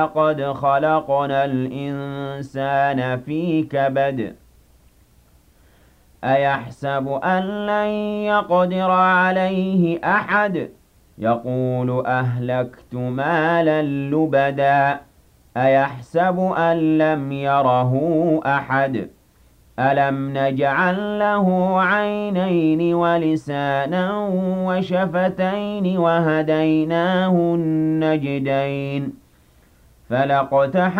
لقد خلقنا الإنسان في كبد أيحسب أن لن يقدر عليه أحد يقول أهلكت مالا لبدا أيحسب أن لم يره أحد ألم نجعل له عينين ولسانا وشفتين وهديناه النجدين فلاقتحم